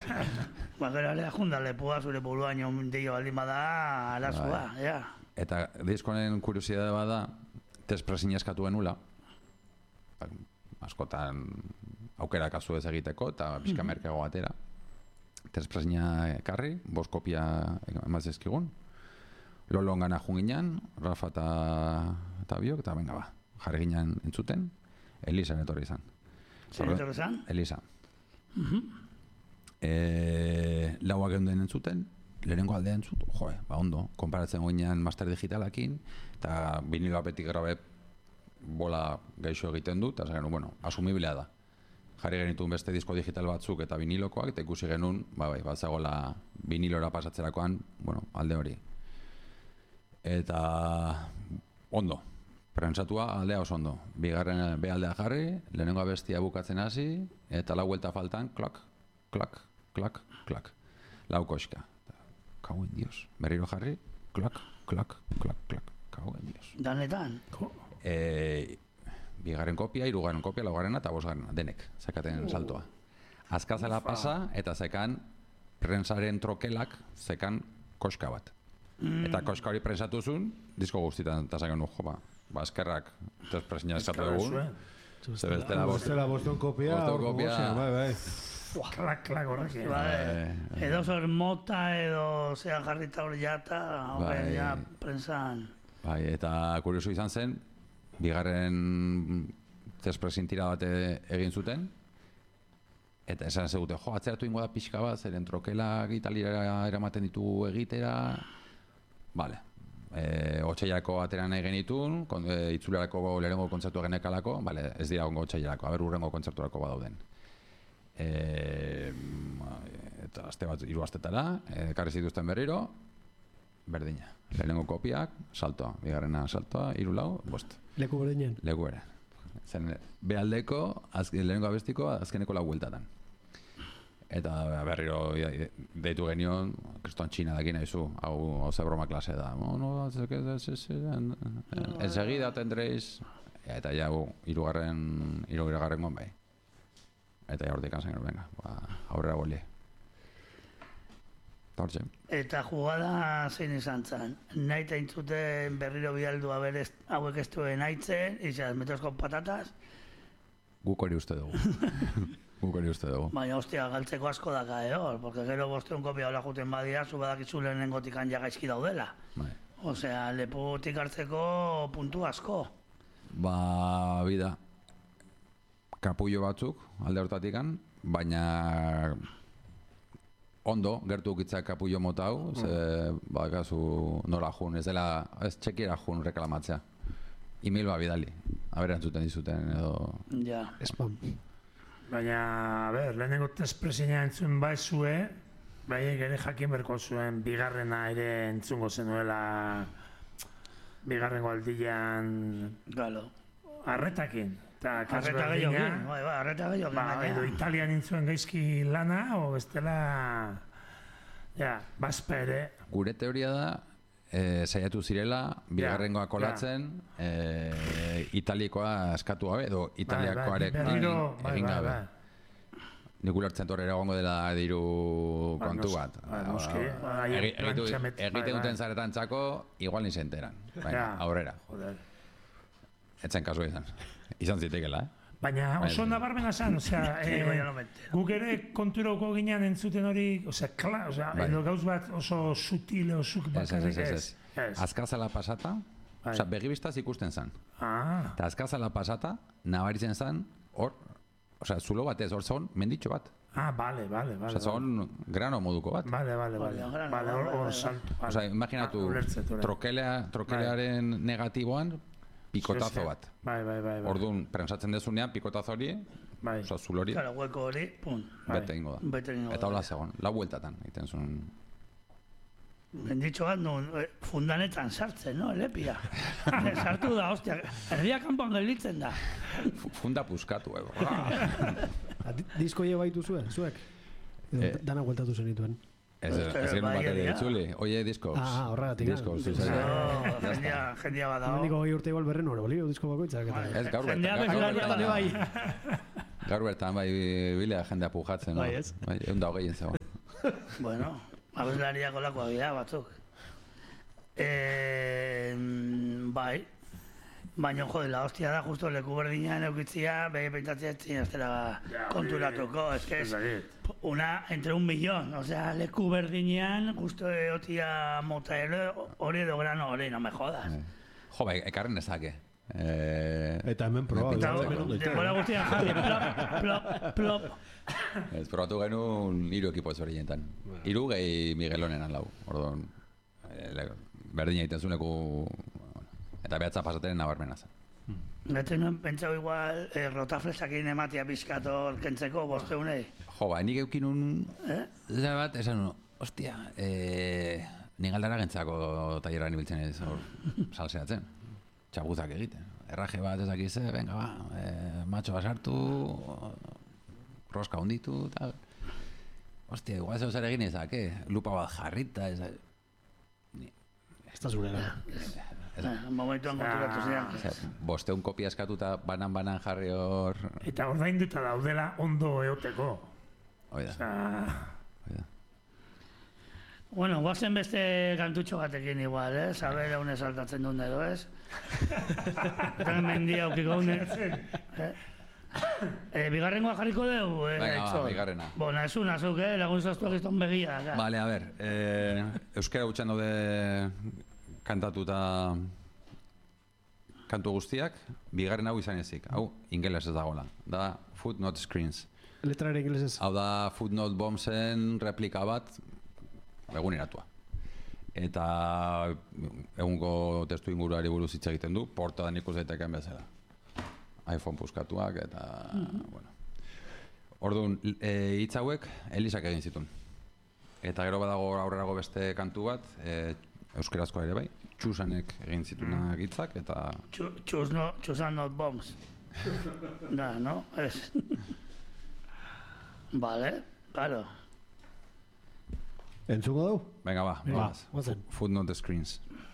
Gero alea junda lepua zure buruan deio baldin bada, arazua, ja. Eta diskonen kuriosidade bada, tespresina eskatu genula, askotan aukera kasu ez egiteko, eta pixka merkego batera. Tespresina ekarri, 5 kopia emazizkigun. Lolon gana junginan, Rafa eta biok, eta venga ba, jarri ginen entzuten, Elisa etorri izan. Zer etorri izan? Elisa. Lauak geunden entzuten, lehenengo aldea entzut, ba ondo, konparatzen goinean master digitalakin, eta vinilo apetik grabe bola gaixo egiten dut, eta genuen, bueno, asumiblea da. Jarri genituen beste disko digital batzuk eta vinilokoak, eta ikusi genuen, bat zagoela vinilora pasatzerakoan, bueno, alde hori. Eta ondo, prentsatua aldea oso ondo. Bigarren behaldea jarri, lehenengo abestia bukatzen hasi, eta lau vuelta faltan, klak, klak, klak, klak. Lau koxka. Kauen dios. Berriro jarri, klak, klak, klak, klak. Kauen dios. Danetan? Bigarren kopia, hirugarren kopia, laugarrena eta bosgarrena, denek, zekaten saltoa. Azkazela pasa, eta zekan prensaren trokelak, zekan koxka bat. Eta koxka hori prensatu zuen, disko guztietan, eta zekan eskerrak, presina eskatu dugun. Bestela boston kopia, bai. Klak horrek. Edo zer mota edo zean jarrita hori jata, horre ja prensan. Bai, eta kurioso izan zen, bigarren tespresin tira bat egin zuten, eta esan zegute, atzeratu ingo da pixka bat, zeren trokelak Italiara eramaten ditugu egitera, bale. Otsailarako atera nahi genitun, itzulerako lehenengo kontzertu genekalako, bale, ez dira ongo otsailarako, urrengo kontzerturako badauden. Eta aste bat, 3 astetara, ekarri zituzten berriro, berdina. Lehenengo kopiak, saltoa, bigarrena saltoa, 3 lau, 5. Leku berdinen? Leku bere. Zen, behaldeko, lehenengo abestiko, azkeneko 4 bueltatan. Eta berriro deitu genion, kriston txina dakin nahizu, hau ze broma klase da. Ensegida tendréis, eta ja, 3 gon bai. Eta ja hortik anzen, venga, aurrera boli. Hortxe. Eta jugada zein izan zen. Nahi eta intzuten berriro bialdua berez hauek ez duen haitzen, izan, metos con patatas. Guk hori uste dugu. Baina, hostia, galtzeko asko daka, porque gero 5 kopia hola juten badia, zu badakizu lehenengotik ja gaizki daudela. Osea, lepotik hartzeko puntu asko. Ba, bida, kapullo batzuk, alde hortatikan, baina ondo, gertu ukitzak kapullo mota hau, ze, bakazu nora jun, ez dela, ez txekiera jun reklamatzea. Email ba bidali, aberantzuten dizuten edo... Ja. Spam. Baina, a ber, lehenengo tespresina entzun baizue, baiek ere jakin berko zuen bigarrena ere entzungo zenuela bigarrengo aldian... Galo. Arretakin. Arreta gehiokin, arreta gehiokin. Edo Italian intzuen gaizki lana, o bestela... Ja, bazpa ere... Gure teoria da, saiatu zirela, bigarrengoa kolatzen, Italikoa eskatu gabe, edo Italiakoarek egin gabe. Nik ulertzen torrera gongo dela diru kontu bat. Egiten duten zaretan txako, igual ni se enteran. Aurrera. Etzen kasu izan zitekela, Baina oso nabarmena zen, osea, guk ere konturauko ginean entzuten hori, osea, edo gauz bat oso sutil, osuk bakarrik ez. Azkazala pasata, osea, begibistaz ikusten zen. Eta azkazala pasata, nabaritzen zen, hor, osea, zulo batez, hor zon, menditxo bat. Bale. Osea, zon grano moduko bat. Bale, hor salto. Osea, imaginatu, trokelearen negatiboan, pikotazo bat. Bai. Orduan, prensatzen dezunean, pikotazo hori, oza, zul hori. Claro, hueko hori, pum. Bete ingo da. Eta hola zegoen, 4 bueltatan, egiten zuen. Benditxo bat, fundanetan sartzen, no, elepia. Sartu da, ostia, erdia kanpoan gelditzen da. Funda puskatu, Disko baitu zuen, zuek? Dana bueltatu zenituen. Ez genuen bat ere ditzuli, oie disko. Horregatik. Disko, zuzera. Jendia bat dago. Niko 2 urte igual berren hori bolio, disko bakoitzak. Ez gaur Jendea bezalaria bat bai. Gaur bertan, bai, bilea jendea pujatzen, no? Bai, ez? Bai, 120 zegoen. Bueno, abeslariak olakoa dira batzuk. Bai, baina jode, la hostia da, justo leku berdinean eukitzia, behi pentsatzea ez dira konturatuko, es que es entre 1.000.000, o sea, leku berdinean, justo egotia mota hori edo grano hori, no me jodas. Jo, bai, ekarren ezake. Eta hemen proba. Denbora guztian jarri, plop. Ez, probatu genuen 3 ekipo ez horienetan. 3 gehi Miguelonenan lau, orduan, berdina egiten zuen leku, eta behatza pasateren nabarmena zen. Gete nuen pentsau igual, rotaflesakin ematia pizkator kentzeko bosteunei. Jo, ba, nik eukin un, bat, esan nuen, ostia, nik aldara gentzako taileran ibiltzen ez, salseatzen. Txapuzak egiten. Erraje bat ezakize, venga ba, matxoa sartu, roska hunditu, tal. Ostia, igual zeu zer egin ezak, lupa bat jarrita, ezak. Ez da zure da. Momentuan konturatu ziren. Bosteun kopia eskatuta banan jarri hor... Eta ordainduta daudela ondo eoteko. Oida. Bueno, guazen beste kantutxo batekin igual, Saber haune saltatzen duen edo, ez? Eta mendia aukiko haune. Bigarrengoa jarriko dugu, Venga, bigarrena. Bona, ez unazuk, lagun zaztuak izton begia. Vale, a ver, euskara gutxan daude kantatuta kantu guztiak, bigarren hau izan ezik. Hau, ingeles ez dagoela. Da Footnote Screens. Letrare ingelesez. Hau da Footnote Bombsen replika bat, eguneratua. Eta egungo testu inguruari buruz hitz egiten du, portadan ikus daiteken bezala. iPhone puskatuak eta, bueno. Orduan, hitz hauek Elisak egin zituen. Eta gero badago aurrerago beste kantu bat, euskerazkoa ere bai, Txusanek egin zituenak hitzak eta... Txusan not bombs. Da, no? Ez. Vale, claro. Entzuko dugu? Venga, ba, Footnote Screens.